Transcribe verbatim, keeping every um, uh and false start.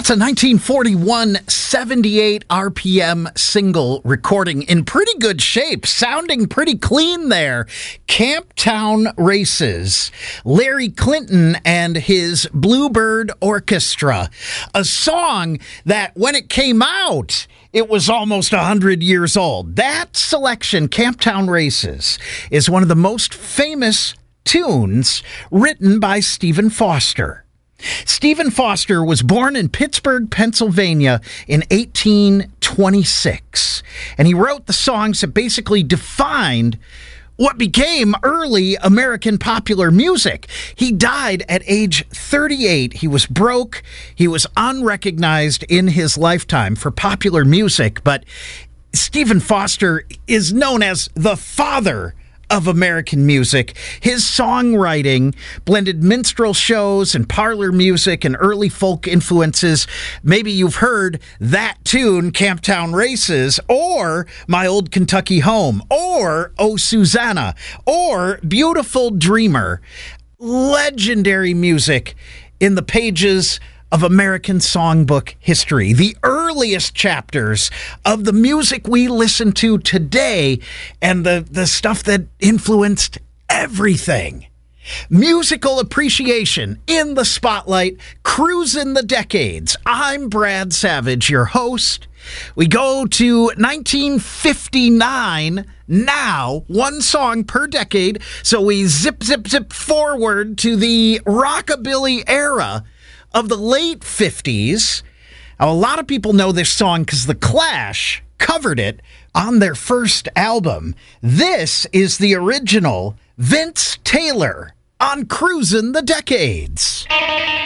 That's a nineteen forty-one seventy-eight R P M single recording in pretty good shape, sounding pretty clean there. Camptown Races, Larry Clinton and his Bluebird Orchestra. A song that when it came out, it was almost one hundred years old. That selection, Camptown Races, is one of the most famous tunes written by Stephen Foster. Stephen Foster was born in Pittsburgh, Pennsylvania in eighteen twenty-six, and he wrote the songs that basically defined what became early American popular music. He died at age thirty-eight. He was broke. He was unrecognized in his lifetime for popular music, but Stephen Foster is known as the father of American music. His songwriting blended minstrel shows and parlor music and early folk influences. Maybe you've heard that tune, Camptown Races, or My Old Kentucky Home, or Oh Susanna, or Beautiful Dreamer. Legendary music in the pages of American songbook history, the earliest chapters of the music we listen to today, and the, the stuff that influenced everything. Musical appreciation in the spotlight, cruising the decades. I'm Brad Savage, your host. We go to nineteen fifty-nine now, one song per decade, so we zip, zip, zip forward to the rockabilly era of the late fifties. Now, a lot of people know this song because The Clash covered it on their first album. This is the original Vince Taylor on Cruisin' the Decades.